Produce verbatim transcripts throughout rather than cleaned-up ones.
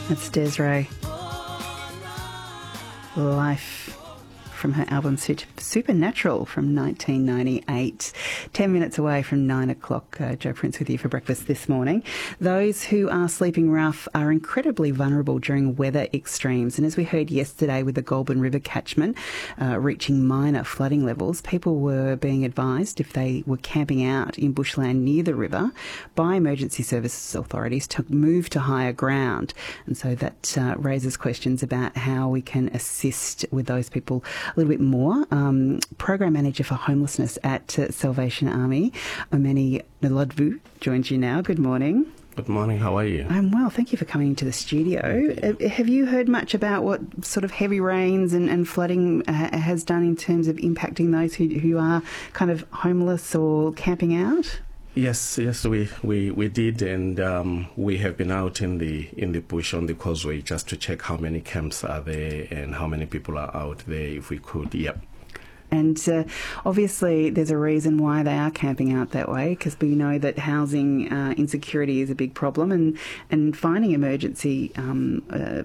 That's Des'ree. Life from her album Supernatural from nineteen ninety-eight. Ten minutes away from nine o'clock. Uh, Joe Prince with you for breakfast this morning. Those who are sleeping rough are incredibly vulnerable during weather extremes. And as we heard yesterday with the Goulburn River catchment uh, reaching minor flooding levels, people were being advised if they were camping out in bushland near the river by emergency services authorities to move to higher ground. And so that uh, raises questions about how we can assist with those people a little bit more. Um, Program Manager for Homelessness at uh, Salvation Army, Omeni Nlodvu, joins you now. Good morning. Good morning. How are you? I'm well. Thank you for coming into the studio. Uh, have you heard much about what sort of heavy rains and, and flooding uh, has done in terms of impacting those who, who are kind of homeless or camping out? Yes, yes, we, we, we did, and um, we have been out in the in the bush on the causeway just to check how many camps are there and how many people are out there, if we could. Yep. And uh, obviously there's a reason why they are camping out that way, because we know that housing uh, insecurity is a big problem, and, and finding emergency um,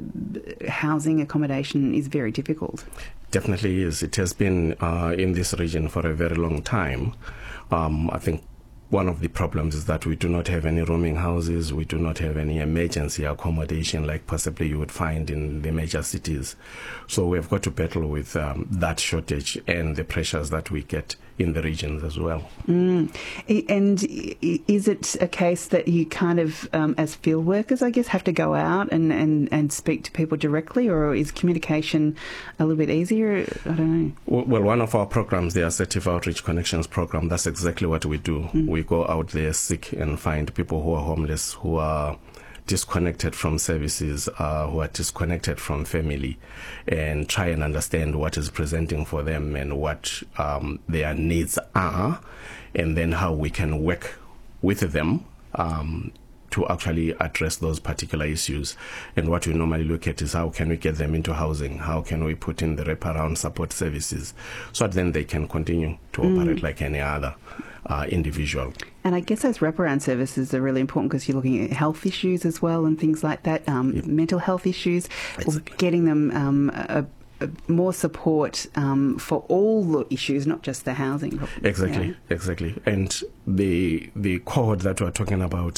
uh, housing accommodation is very difficult. Definitely is. It has been uh, in this region for a very long time. Um, I think one of the problems is that we do not have any rooming houses, we do not have any emergency accommodation like possibly you would find in the major cities. So we've got to battle with um, that shortage and the pressures that we get in the regions as well. Mm. And is it a case that you kind of, um, as field workers, I guess, have to go out and, and, and speak to people directly, or is communication a little bit easier? I don't know. Well, one of our programs, the Assertive Outreach Connections program, that's exactly what we do. Mm. We go out there, seek and find people who are homeless, who are disconnected from services, uh, who are disconnected from family, and try and understand what is presenting for them and what um, their needs are, and then how we can work with them um, to actually address those particular issues. And what we normally look at is how can we get them into housing, how can we put in the wraparound support services so that then they can continue to mm. operate like any other uh, individual. And I guess those wraparound services are really important because you're looking at health issues as well and things like that, um, yep. mental health issues, exactly. or getting them um, a, a more support um, for all the issues, not just the housing. Exactly, yeah. exactly. And the the cohort that we're talking about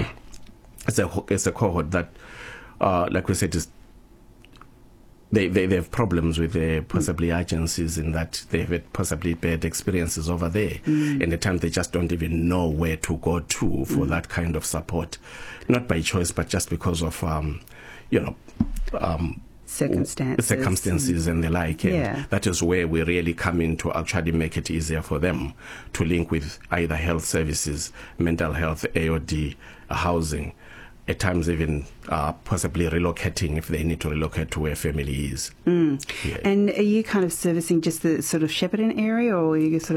is a, it's a cohort that, uh, like we said, is They, they they have problems with their possibly agencies in that they've had possibly bad experiences over there, mm. and at times they just don't even know where to go to for mm. that kind of support, not by choice but just because of um, you know um, circumstances, circumstances and the like. And yeah. that is where we really come in to actually make it easier for them to link with either health services, mental health, A O D, housing. At times even uh, possibly relocating if they need to relocate to where family is. Mm. Yeah. And are you kind of servicing just the sort of Shepparton area, or are you sort of